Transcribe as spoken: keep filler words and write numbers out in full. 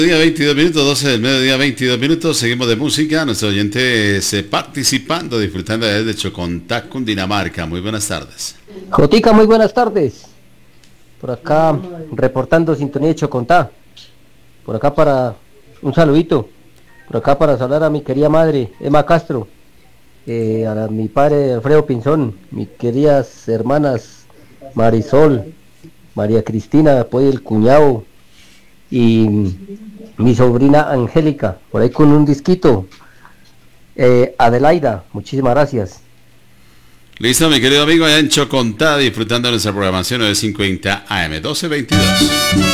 Día veintidós minutos, doce del mediodía, veintidós minutos, seguimos de música, nuestro oyente se participando, disfrutando desde Chocontá, Cundinamarca. Muy buenas tardes. Jotica, muy buenas tardes. Por acá, reportando sintonía de Chocontá. Por acá para un saludito. Por acá para saludar a mi querida madre, Emma Castro. Eh, a la, mi padre, Alfredo Pinzón. Mis queridas hermanas, Marisol, María Cristina, pues el cuñado. Y mi sobrina Angélica, por ahí con un disquito. Eh, Adelaida, muchísimas gracias. Listo, mi querido amigo, allá en Chocontá, disfrutando de nuestra programación nueve cincuenta A M, doce veintidós.